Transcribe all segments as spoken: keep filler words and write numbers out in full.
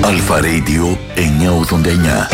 Αλφα Radio εννιακόσια ογδόντα εννιά.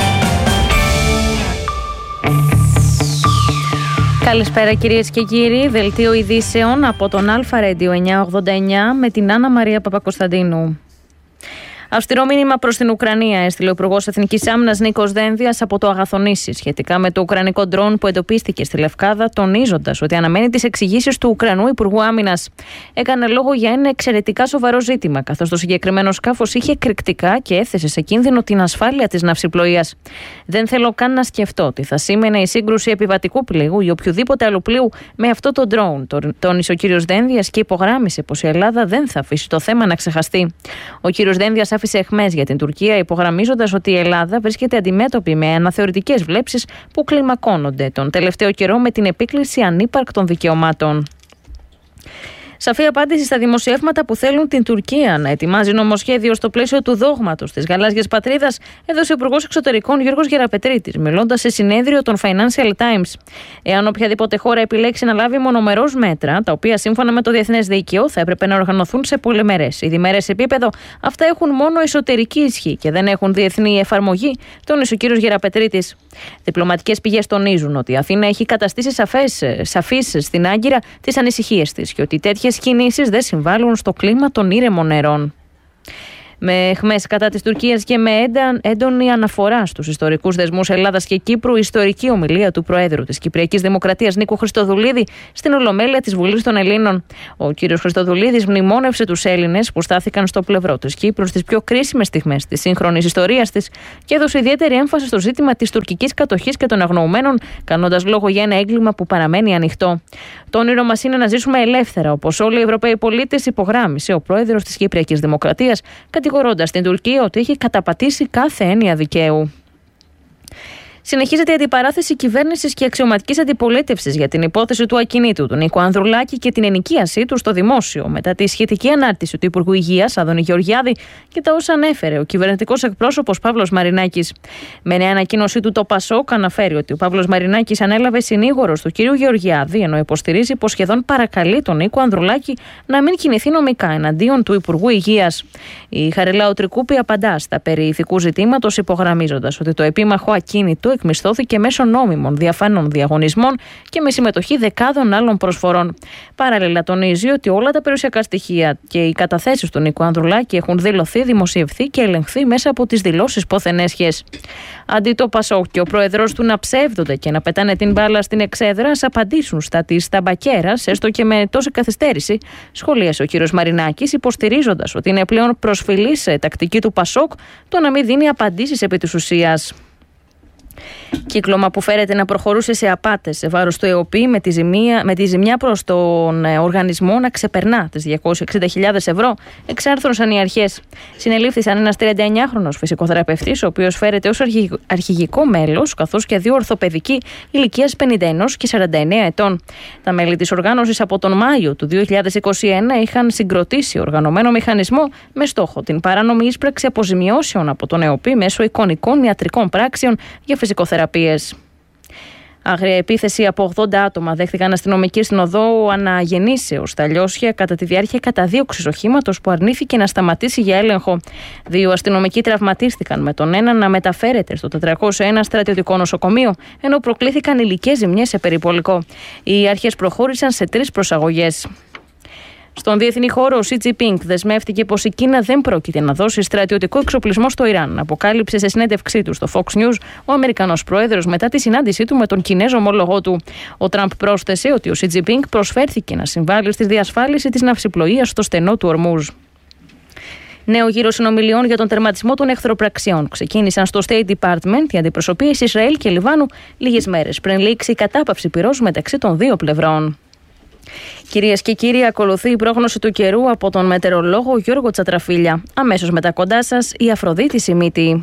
Καλησπέρα κυρίες και κύριοι, δελτίο ειδήσεων από τον Αλφα Radio εννιακόσια ογδόντα εννιά με την Άννα Μαρία Παπακοσταντίνου. Αυστηρό μήνυμα προς την Ουκρανία έστειλε ο Υπουργός Εθνικής Άμυνας Νίκος Δένδιας από το Αγαθονήσι σχετικά με το ουκρανικό ντρόουν που εντοπίστηκε στη Λευκάδα, τονίζοντας ότι αναμένει τις εξηγήσεις του Ουκρανού Υπουργού Άμυνας. Έκανε λόγο για ένα εξαιρετικά σοβαρό ζήτημα, καθώς το συγκεκριμένο σκάφος είχε εκρηκτικά και έθεσε σε κίνδυνο την ασφάλεια της ναυσιπλοείας. Δεν θέλω καν να σκεφτώ τι θα σήμαινε η σύγκρουση επιβατικού πλοίου ή οποιοδήποτε άλλου πλοίου με αυτό το ντρόουν, τόνισε ο κ. Δένδιας και υπογράμμισε πως η Ελλάδα δεν θα αφήσει το θέμα να ξεχαστεί. Ο κ. Δένδιας άφησε αιχμές για την Τουρκία, υπογραμμίζοντας ότι η Ελλάδα βρίσκεται αντιμέτωπη με αναθεωρητικές βλέψεις που κλιμακώνονται τον τελευταίο καιρό με την επίκληση ανύπαρκτων δικαιωμάτων. Σαφή απάντηση στα δημοσιεύματα που θέλουν την Τουρκία να ετοιμάζει νομοσχέδιο στο πλαίσιο του δόγματος της γαλάζιας πατρίδας, έδωσε ο Υπουργός Εξωτερικών Γιώργος Γεραπετρίτης, μιλώντας σε συνέδριο των Financial Times. Εάν οποιαδήποτε χώρα επιλέξει να λάβει μονομερώς μέτρα, τα οποία σύμφωνα με το διεθνές δίκαιο θα έπρεπε να οργανωθούν σε πολυμερές ή διμερές επίπεδο, αυτά έχουν μόνο εσωτερική ισχύ και δεν έχουν διεθνή εφαρμογή, τόνισε ο κ. Γεραπετρίτης. Διπλωματικές πηγές τονίζουν ότι η Αθήνα έχει καταστήσει σαφείς στην Άγκυρα τις ανησυχίες της και ότι τέτοιες κινήσεις δεν συμβάλλουν στο κλίμα των ήρεμων νερών. Με αιχμές κατά της Τουρκίας και με έντονη αναφορά στους ιστορικούς δεσμούς Ελλάδας και Κύπρου, η ιστορική ομιλία του Προέδρου της Κυπριακής Δημοκρατίας Νίκου Χριστοδουλίδη στην Ολομέλεια της Βουλής των Ελλήνων. Ο κ. Χριστοδουλίδης μνημόνευσε τους Έλληνες που στάθηκαν στο πλευρό της Κύπρου στις πιο κρίσιμες στιγμές της σύγχρονης ιστορίας της και έδωσε ιδιαίτερη έμφαση στο ζήτημα της τουρκικής κατοχής και των αγνοουμένων, κάνοντας λόγο για ένα έγκλημα που παραμένει ανοιχτό. Το όνειρο μας είναι να ζήσουμε ελεύθερα, όπως όλοι οι Ευρωπαίοι πολίτες, υπογράμμισε ο Πρόεδρος της Κυπριακής Δημοκρατίας, κατηγορώντας την Τουρκία ότι έχει καταπατήσει κάθε έννοια δικαίου. Συνεχίζεται η αντιπαράθεση κυβέρνησης και αξιωματικής αντιπολίτευσης για την υπόθεση του ακινήτου του Νίκου Ανδρουλάκη και την ενοικίασή του στο δημόσιο, μετά τη σχετική ανάρτηση του Υπουργού Υγείας Άδωνη Γεωργιάδη και τα όσα ανέφερε ο κυβερνητικός εκπρόσωπος Παύλος Μαρινάκης. Με νέα ανακοίνωσή του, το Πασόκ αναφέρει ότι ο Παύλος Μαρινάκης ανέλαβε συνήγορος του κ. Γεωργιάδη, ενώ υποστηρίζει πως σχεδόν παρακαλεί τον Νίκο Ανδρουλάκη να μην κινηθεί νομικά εναντίον του Υπουργού Υγείας. Η Χαριλάου Τρικούπη απαντά στα περί ηθικού ζητήματος, υπογραμμίζοντας ότι το επίμαχο ακίνητο εκμισθώθηκε μέσω νόμιμων διαφανών διαγωνισμών και με συμμετοχή δεκάδων άλλων προσφορών. Παράλληλα, τονίζει ότι όλα τα περιουσιακά στοιχεία και οι καταθέσεις του Νίκου Ανδρουλάκη έχουν δηλωθεί, δημοσιευθεί και ελεγχθεί μέσα από τις δηλώσεις πόθεν έσχες. Αντί το Πασόκ και ο πρόεδρος του να ψεύδονται και να πετάνε την μπάλα στην εξέδρα, ας απαντήσουν στα της ταμπακέρας, έστω και με τόση καθυστέρηση, σχολίασε ο κ. Μαρινάκης, υποστηρίζοντας ότι είναι πλέον προσφυλής τακτική του Πασόκ το να μην δίνει απαντήσεις επί της ουσίας. Κύκλωμα που φέρεται να προχωρούσε σε απάτες σε βάρος του ΕΟΠΗ με τη ζημία, με τη ζημιά προς τον οργανισμό να ξεπερνά τις διακόσιες εξήντα χιλιάδες ευρώ, εξάρθρωσαν οι αρχές. Συνελήφθησαν ένας τριανταεννιάχρονος φυσικοθεραπευτής, ο οποίος φέρεται ως αρχηγικό μέλος, καθώς και δύο ορθοπαιδικοί ηλικίας πενήντα ένα και σαράντα εννέα ετών. Τα μέλη της οργάνωσης από τον Μάιο του δύο χιλιάδες είκοσι ένα είχαν συγκροτήσει οργανωμένο μηχανισμό με στόχο την παράνομη ίσπραξη αποζημιώσεων από τον ΕΟΠΗ μέσω εικονικών ιατρικών πράξεων για φυσικοθεραπείες. Άγρια επίθεση από ογδόντα άτομα δέχτηκαν αστυνομικοί στην οδό Αναγεννήσεως στα Λιώσια κατά τη διάρκεια καταδίωξης οχήματος που αρνήθηκε να σταματήσει για έλεγχο. Δύο αστυνομικοί τραυματίστηκαν, με τον έναν να μεταφέρεται στο τετρακόσια ένα στρατιωτικό νοσοκομείο, ενώ προκλήθηκαν υλικές ζημιές σε περιπολικό. Οι αρχές προχώρησαν σε τρεις προσαγωγές. Στον διεθνή χώρο, ο Σι Τζινπίνγκ δεσμεύτηκε πως η Κίνα δεν πρόκειται να δώσει στρατιωτικό εξοπλισμό στο Ιράν. Αποκάλυψε σε συνέντευξή του στο Fox News ο Αμερικανός πρόεδρος μετά τη συνάντησή του με τον Κινέζο ομόλογό του. Ο Τραμπ πρόσθεσε ότι ο Σι Τζινπίνγκ προσφέρθηκε να συμβάλλει στη διασφάλιση της ναυσιπλοείας στο στενό του Ορμούζ. Νέο γύρο συνομιλιών για τον τερματισμό των εχθροπραξιών ξεκίνησαν στο State Department οι αντιπροσωπείες Ισραήλ και Λιβάνου λίγες μέρες πριν λήξει η κατάπαυση πυρός μεταξύ των δύο πλευρών. Κυρίες και κύριοι, ακολουθεί η πρόγνωση του καιρού από τον μετεωρολόγο Γιώργο Τσατραφίλια. Αμέσως μετά κοντά σας η Αφροδίτη Σιμίτη.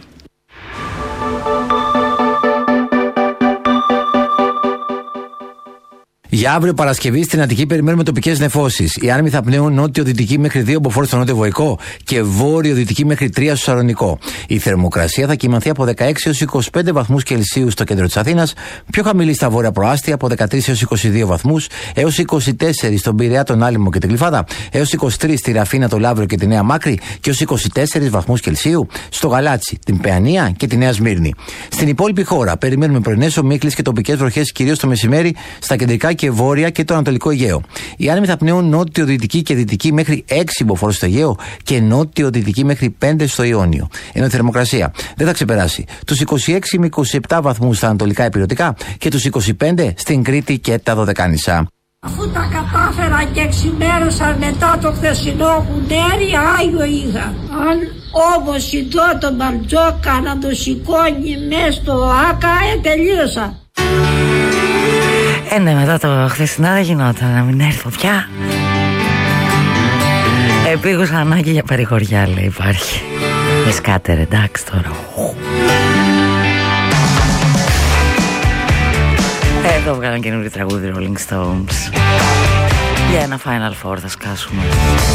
Για αύριο Παρασκευή στην Αττική περιμένουμε τοπικές νεφώσεις. Οι άνεμοι θα πνέουν νότιο-δυτική μέχρι δύο μποφόρ στο Νότιο Βοϊκό και βόρειο-δυτική μέχρι τρία στο Σαλονικό. Η θερμοκρασία θα κυμανθεί από δεκαέξι έως είκοσι πέντε βαθμούς Κελσίου στο κέντρο της Αθήνας, πιο χαμηλή στα βόρεια προάστια από δεκατρείς έως είκοσι δύο βαθμούς, έως είκοσι τέσσερα στον Πειραιά, τον Άλυμο και την Γλυφάδα, έως είκοσι τρία στη Ραφίνα, το Λαύριο και τη Νέα Μάκρη και έως είκοσι τέσσερα βαθμούς Κελσίου στο Γαλάτσι, την Παιανία και τη Νέα Σμύρνη. Στην υπόλοιπη χώρα περιμένουμε πρωινές ομίχλες και τοπικές βροχές κυρίως το μεσημέρι στα κεντρικά και βόρεια και το Ανατολικό Αιγαίο. Οι άνεμοι θα πνέουν νότιο-δυτική και δυτική μέχρι έξι μποφόρ στο Αιγαίο και νότιο-δυτική μέχρι πέντε στο Ιόνιο. Ενώ η θερμοκρασία δεν θα ξεπεράσει τους είκοσι έξι με είκοσι επτά βαθμούς στα ανατολικά υπηρετικά και τους είκοσι πέντε στην Κρήτη και τα Δωδεκάνησα. Αφού τα κατάφερα και εξημέρωσαν μετά το χθεσινό κουντέρι, Άγιο είχα. Αν όμως ειδώ τον Μπαρτζόκα να το σηκώνει μες στο άκα, ε, τελείωσα. Ε, ναι, μετά το χθεσινό δεν γινόταν να μην έρθω πια. Επίγουσα ανάγκη για παρηγοριά, λέει, υπάρχει. Με σκάτερ, εντάξει τώρα. Εδώ βγάλαν καινούργιο τραγούδι Rolling Stones. Για ένα Final Four θα σκάσουμε.